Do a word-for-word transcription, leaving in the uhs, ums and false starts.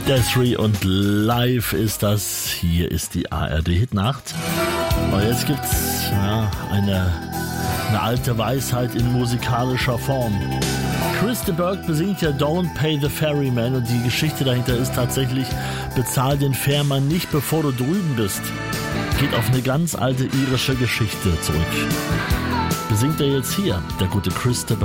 Des'ree und live ist das. Hier ist die A R D-Hitnacht. Und jetzt gibt's ja, eine, eine alte Weisheit in musikalischer Form. Chris de Burgh besingt ja Don't Pay the Ferryman und die Geschichte dahinter ist tatsächlich, bezahl den Fährmann nicht, bevor du drüben bist. Geht auf eine ganz alte irische Geschichte zurück. Besingt er jetzt hier, der gute Chris de Burgh.